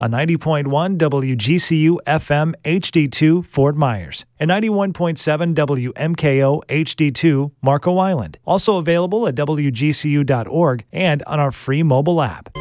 a 90.1 WGCU FM HD2 Fort Myers, and 91.7 WMKO HD2 Marco Island. Also available at WGCU.org and on our free mobile app.